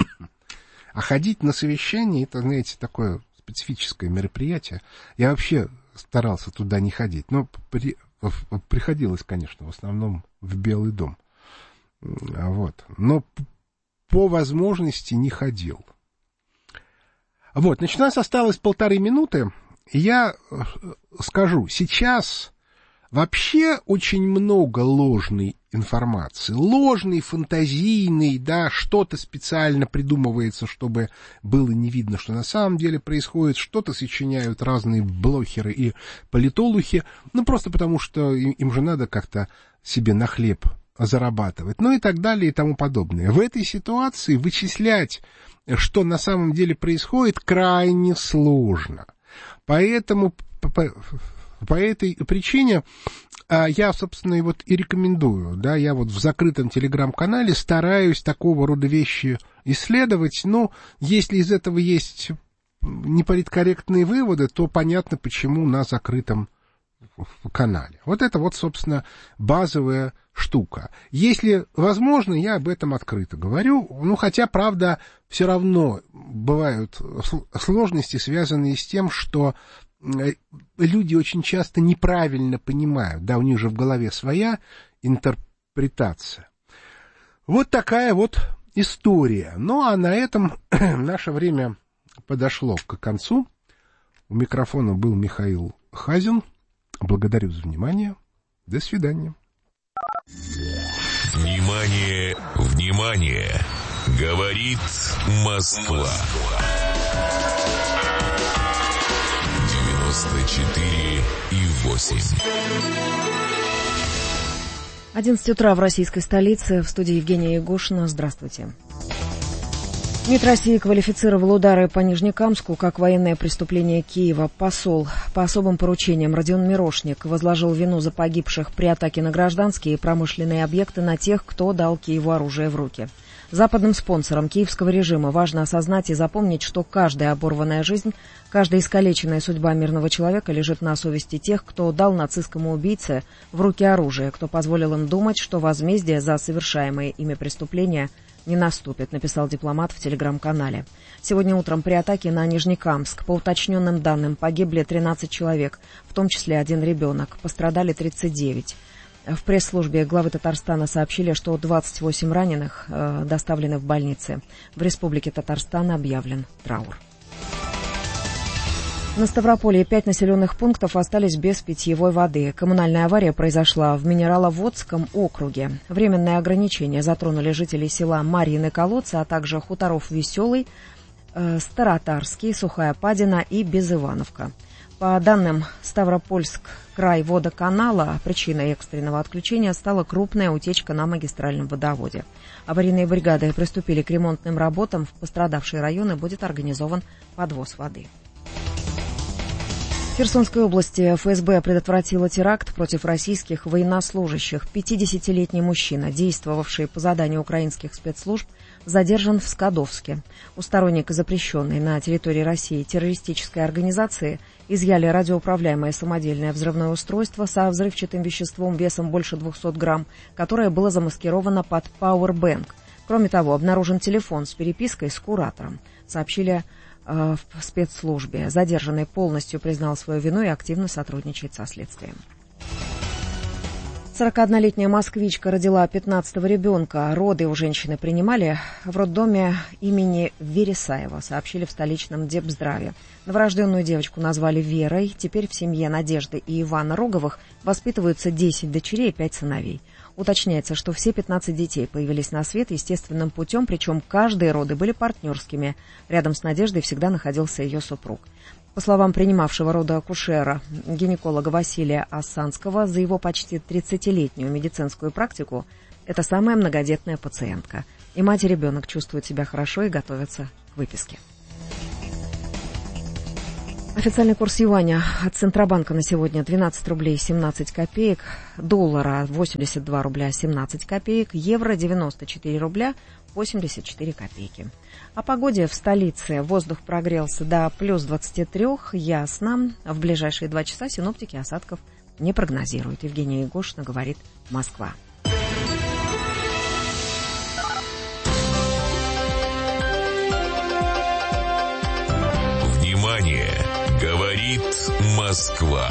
А ходить на совещание — это, знаете, такое специфическое мероприятие. Я вообще старался туда не ходить. Но приходилось, конечно, в основном в Белый дом. Вот. Но по возможности не ходил. Вот, значит, у нас осталось 1,5 минуты. Я скажу, сейчас вообще очень много ложной информации. Ложной, фантазийной, да, что-то специально придумывается, чтобы было не видно, что на самом деле происходит. Что-то сочиняют разные блогеры и политологи. Ну, просто потому, что им же надо как-то себе на хлеб зарабатывать. Ну и так далее и тому подобное. В этой ситуации вычислять, что на самом деле происходит, крайне сложно. Поэтому по этой причине я, собственно, и вот и рекомендую, да, я вот в закрытом телеграм-канале стараюсь такого рода вещи исследовать, но если из этого есть неполиткорректные выводы, то понятно, почему на закрытом канале. Вот это вот, собственно, базовая штука. Если возможно, я об этом открыто говорю, ну, хотя, правда, все равно бывают сложности, связанные с тем, что люди очень часто неправильно понимают, да, у них же в голове своя интерпретация. Вот такая вот история. Ну, а на этом наше время подошло к концу. У микрофона был Михаил Хазин. Благодарю за внимание. До свидания. Внимание, внимание! Говорит Москва. 94,8. 11 утра в российской столице. В студии Евгения Ягушина. Здравствуйте. МИД России квалифицировал удары по Нижнекамску как военное преступление Киева. Посол по особым поручениям Родион Мирошник возложил вину за погибших при атаке на гражданские и промышленные объекты на тех, кто дал Киеву оружие в руки. Западным спонсорам киевского режима важно осознать и запомнить, что каждая оборванная жизнь, каждая искалеченная судьба мирного человека лежит на совести тех, кто дал нацистскому убийце в руки оружие, кто позволил им думать, что возмездие за совершаемые ими преступления не наступит, написал дипломат в телеграм-канале. Сегодня утром при атаке на Нижнекамск, по уточненным данным, погибли 13 человек, в том числе 1 ребенок, пострадали 39. В пресс-службе главы Татарстана сообщили, что 28 раненых доставлены в больницы. В Республике Татарстан объявлен траур. На Ставрополье 5 населенных пунктов остались без питьевой воды. Коммунальная авария произошла в Минераловодском округе. Временные ограничения затронули жителей села Марьины Колодцы, а также хуторов Веселый, Старотарский, Сухая Падина и Безывановка. По данным Ставропольск-край-водоканала, причиной экстренного отключения стала крупная утечка на магистральном водоводе. Аварийные бригады приступили к ремонтным работам. В пострадавшие районы будет организован подвоз воды. В Херсонской области ФСБ предотвратила теракт против российских военнослужащих. 50-летний мужчина, действовавший по заданию украинских спецслужб, задержан в Скадовске. У сторонника запрещенной на территории России террористической организации изъяли радиоуправляемое самодельное взрывное устройство со взрывчатым веществом весом больше 200 грамм, которое было замаскировано под пауэрбэнк. Кроме того, обнаружен телефон с перепиской с куратором, сообщили в спецслужбе. Задержанный полностью признал свою вину и активно сотрудничает со следствием. 41-летняя москвичка родила 15-го ребенка. Роды у женщины принимали в роддоме имени Вересаева, сообщили в столичном Депздраве. Новорожденную девочку назвали Верой. Теперь в семье Надежды и Ивана Роговых воспитываются 10 дочерей и 5 сыновей. Уточняется, что все 15 детей появились на свет естественным путем, причем каждые роды были партнерскими. Рядом с Надеждой всегда находился ее супруг. По словам принимавшего роды акушера, гинеколога Василия Ассанского, за его почти 30-летнюю медицинскую практику это самая многодетная пациентка. И мать и ребенок чувствуют себя хорошо и готовятся к выписке. Официальный курс юаня от Центробанка на сегодня 12 рублей 17 копеек, доллара 82 рубля 17 копеек, евро 94 рубля 84 копейки. О погоде в столице. Воздух прогрелся до плюс 23, ясно. В ближайшие 2 часа синоптики осадков не прогнозируют. Евгения Егошина, говорит Москва. Внимание! Говорит Москва.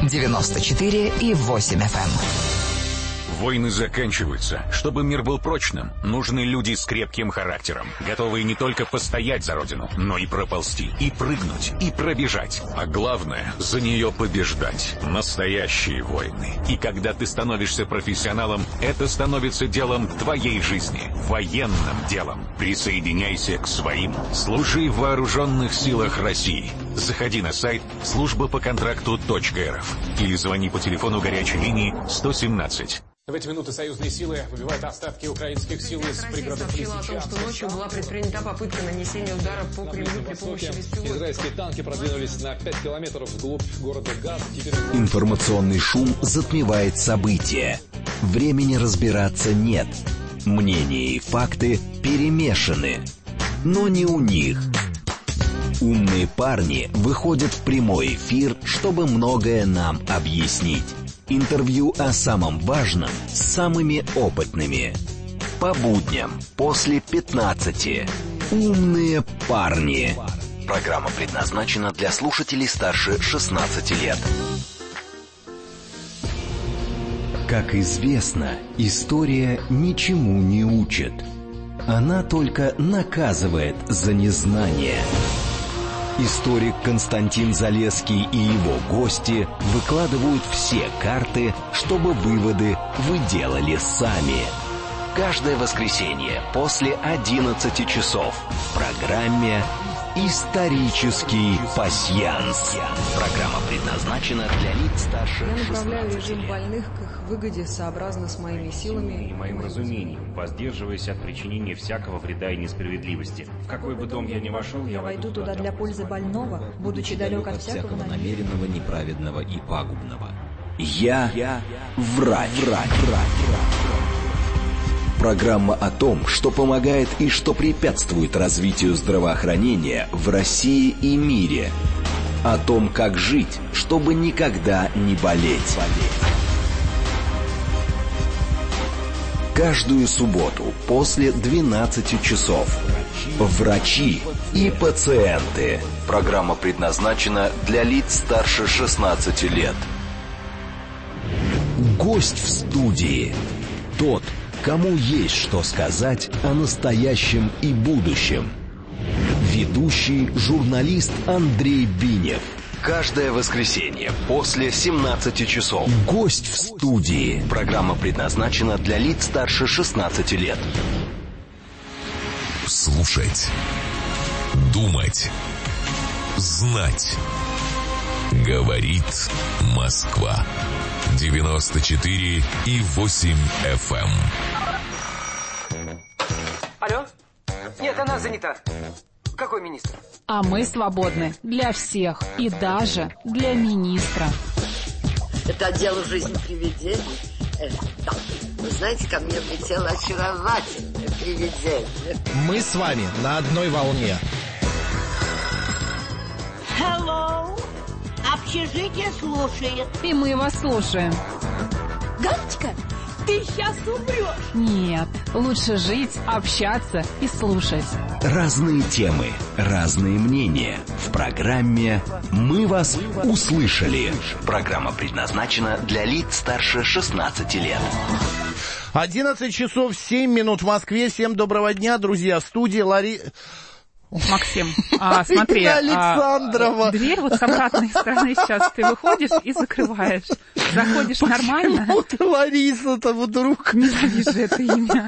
94,8 FM. Войны заканчиваются. Чтобы мир был прочным, нужны люди с крепким характером, готовые не только постоять за родину, но и проползти, и прыгнуть, и пробежать. А главное, за нее побеждать. Настоящие войны. И когда ты становишься профессионалом, это становится делом твоей жизни. Военным делом. Присоединяйся к своим. Служи в вооруженных силах России. Заходи на сайт службапоконтракту.рф или звони по телефону горячей линии 117. В эти минуты союзные силы выбивают остатки украинских сил из пригородов Лисичанска. Сообщила о том, что ночью была предпринята попытка нанесения удара по Кремлю при помощи беспилотников. Израильские танки продвинулись на 5 километров вглубь города Газ. Информационный шум затмевает события. Времени разбираться нет. Мнения и факты перемешаны. Но не у них. Умные парни выходят в прямой эфир, чтобы многое нам объяснить. Интервью о самом важном с самыми опытными. По будням после 15. Умные парни. Программа предназначена для слушателей старше 16 лет. Как известно, история ничему не учит. Она только наказывает за незнание. Историк Константин Залесский и его гости выкладывают все карты, чтобы выводы вы делали сами. Каждое воскресенье после 11 часов в программе «Исторический пасьянс». Программа предназначена для лиц старше 16 лет. Я направляю режим больных к их выгоде сообразно с моими силами и моим разумением, воздерживаясь от причинения всякого вреда и несправедливости. В какой бы дом я ни вошел, я войду туда для пользы больного, будучи далек от всякого намеренного, неправедного и пагубного. Я врач. Программа о том, что помогает и что препятствует развитию здравоохранения в России и мире. О том, как жить, чтобы никогда не болеть. Каждую субботу после 12 часов. Врачи и пациенты. Программа предназначена для лиц старше 16 лет. Гость в студии. Тот, кому есть что сказать о настоящем и будущем. Ведущий журналист Андрей Бинев. Каждое воскресенье после 17 часов. Гость в студии. Программа предназначена для лиц старше 16 лет. Слушать. Думать. Знать. Говорит Москва. 94,8 FM. Алло? Нет, она занята. Какой министр? А мы свободны для всех и даже для министра. Это отдел «Жизнь привидений». Да. Вы знаете, ко мне влетело очаровательное привидение. Мы с вами на одной волне. Hello. Общежитие слушает. И мы вас слушаем. Галочка, ты сейчас умрешь. Нет, лучше жить, общаться и слушать. Разные темы, разные мнения. В программе «Мы вас услышали». Программа предназначена для лиц старше 16 лет. 11 часов 7 минут в Москве. Всем доброго дня, друзья. В студии Максим, смотри, Александрова. Дверь вот с обратной стороны сейчас ты выходишь и закрываешь. Заходишь нормально. Вот Лариса-то вдруг. Ненавижу это имя.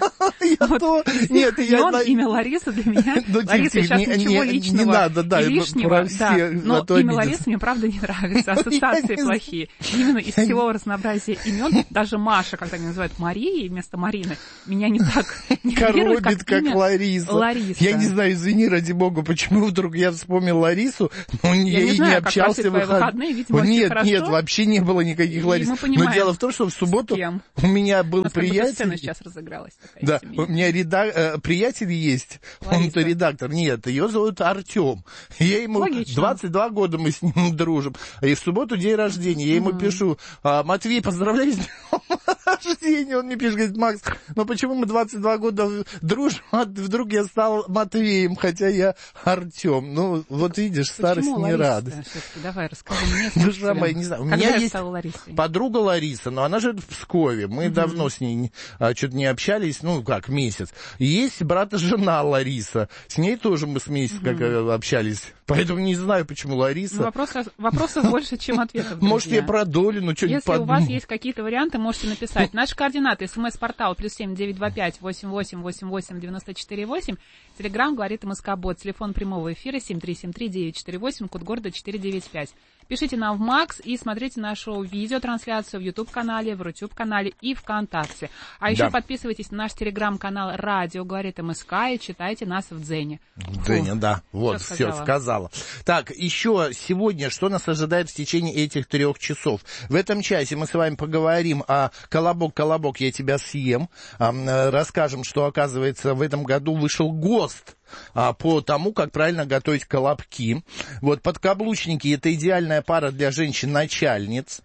Имя Лариса для меня. Лариса, сейчас ничего личного. Не надо, да, лишнего. Но имя Ларисы мне правда не нравится. Ассоциации плохие. Именно из всего разнообразия имен, даже Маша, когда меня называют Марией вместо Марины, меня не так нервирует, коробит, как Лариса. Лариса. Я не знаю, извини, ради ради бога, почему вдруг я вспомнил Ларису, но я ей не общался в выходные. Видимо, нет, вообще не было никаких Ларис. Но дело в том, что в субботу у меня был приятель... Сцена сейчас разыгралась. Да, у меня приятель есть, он-то редактор. Нет, ее зовут Артем. Я ему 22 года мы с ним дружим. И в субботу день рождения. Я ему пишу: Матвей, поздравляю с днем рождения. Он мне пишет, говорит: Макс, ну почему мы 22 года дружим, а вдруг я стал Матвеем, хотя я Артем. Ну, вот видишь, старость не радость. Давай, расскажи мне. Душа моя, не знаю. У меня есть подруга Лариса, но она живет в Пскове. Мы давно с ней что-то не общались, ну, как, месяц. И есть брат и жена Лариса. С ней тоже мы с месяца как общались. Поэтому не знаю, почему Лариса. Вопросов больше, чем ответов. Может, я про Долину что-нибудь подумал. Если у вас есть какие-то варианты, можете написать. Наши координаты: СМС-портал +7 925 88 88 94 8. Телеграм говорит МСК-бот. Телефон прямого эфира 7373948, код города 495. Пишите нам в МАКС и смотрите нашу видеотрансляцию в YouTube-канале, в Рутюб-канале и ВКонтакте. А еще подписывайтесь на наш телеграм-канал «Радио говорит МСК» и читайте нас в Дзене. В Дзене, да. Вот, все сказала. Так, еще сегодня, что нас ожидает в течение этих 3 часов? В этом часе мы с вами поговорим о «Колобок, я тебя съем». Расскажем, что, оказывается, в этом году вышел ГОСТ по тому, как правильно готовить колобки. Вот подкаблучники — это идеальная пара для женщин-начальниц.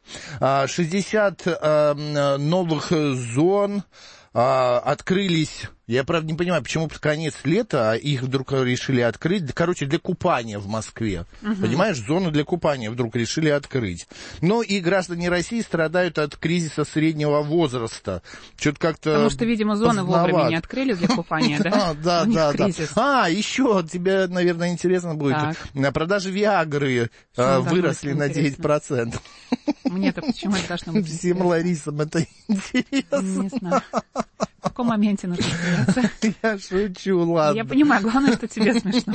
60 новых зон открылись. Я, правда, не понимаю, почему под конец лета их вдруг решили открыть. Короче, для купания в Москве. Понимаешь, зону для купания вдруг решили открыть. Ну и граждане России страдают от кризиса среднего возраста. Что-то как-то потому что, видимо, зоны вовремя не открыли для купания, да? Да. Еще тебе, наверное, интересно будет. Продажи Виагры выросли на 9%. Мне-то почему это должно быть? Всем Ларисам это интересно. Не знаю. В каком моменте нужно смеяться? Я шучу, ладно. Я понимаю, главное, что тебе смешно.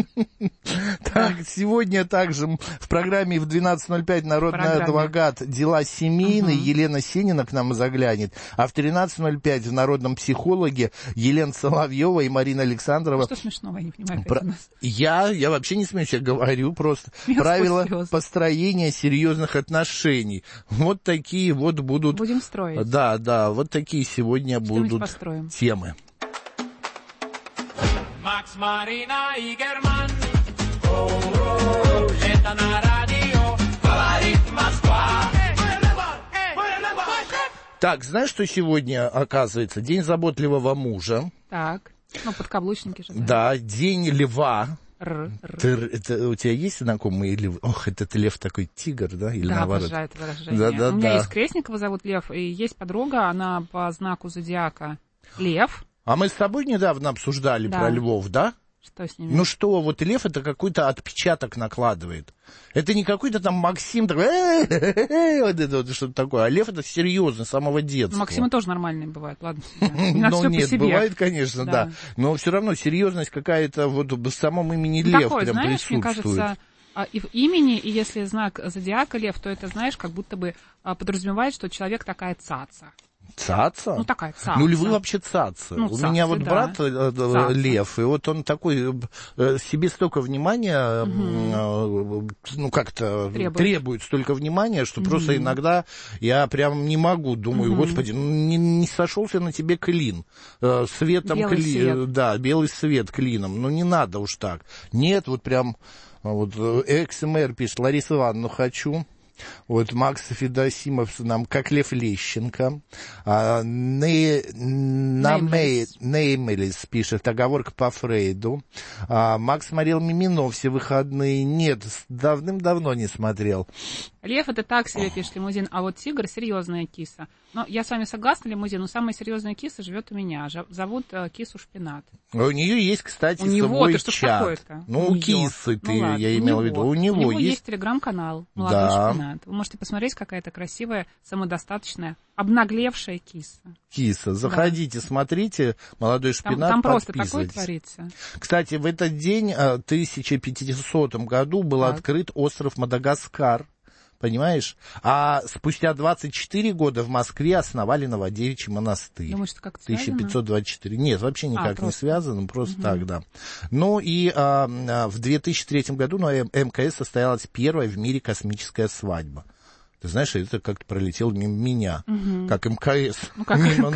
Так, сегодня также в программе в 12:05 народный адвокат «Дела семейные». Елена Сенина к нам заглянет. А в 13:05 в народном психологе Елена Соловьева и Марина Александрова. Что смешного, я не понимаю. Я вообще не смеюсь, я говорю просто. Правила построения серьезных отношений. Вот такие вот будут. Будем строить. Да, вот такие сегодня будут темы. Макс, Марина и Герман. Это на радио говорит Москва. Так, знаешь, что сегодня, оказывается, День заботливого мужа? Так, подкаблучники же. Да, День льва. Это, у тебя есть знакомый лев? Ох, этот лев такой тигр, да? Или наоборот? Да, обожаю это выражение. У меня есть крестник, его зовут Лев, и есть подруга, она по знаку зодиака Лев. А мы с тобой недавно обсуждали про львов, да? Что с ними? Ну что, вот лев это какой-то отпечаток накладывает. Это не какой-то там Максим, такой, вот это вот что-то такое. А лев это серьезно, с самого детства. Максимы тоже нормальные бывают, ладно. Ну нет, бывает, конечно, да. Но все равно серьезность какая-то вот в самом имени лев прям присутствует. Мне кажется, и в имени, и если знак зодиака лев, то это, знаешь, как будто бы подразумевает, что человек такая цаца. Цаца? Ну, такая цаца. Ну, львы вообще цацы. У меня вот брат лев, и вот он такой, себе столько внимания, ну, как-то требует столько внимания, что просто иногда я прям не могу, думаю, господи, не сошелся на тебе клин. Светом клин, да, белый свет клином. Ну, не надо уж так. Нет, вот прям, вот XMR пишет: Лариса Ивановна, хочу. Вот Макс Федосимов нам как Лев Лещенко. Неймелис пишет: оговорка по Фрейду. Макс смотрел «Мимино» все выходные. Нет, давным-давно не смотрел. Лев — это так себе, пишет Лимузин, а вот тигр — серьезная киса. Но я с вами согласна, Лимузин, но самая серьезная киса живет у меня. Зовут кису Шпинат. У нее есть, кстати, свой чат. Ну, у кисы я имела в виду. У него есть телеграм-канал «Молодой Шпинат». Вы можете посмотреть, какая-то красивая, самодостаточная, обнаглевшая киса. Киса. Заходите, смотрите «Молодой Шпинат», там просто такое творится. Кстати, в этот день, в 1500 году, был открыт остров Мадагаскар. Понимаешь? А спустя 24 года в Москве основали Новодевичий монастырь. Думаешь, что как-то связано? 1524. Нет, вообще никак не связано, просто так, да. Ну и в 2003 году на МКС состоялась первая в мире космическая свадьба. Ты знаешь, это как-то пролетело мимо меня, как МКС. Ну, как мимо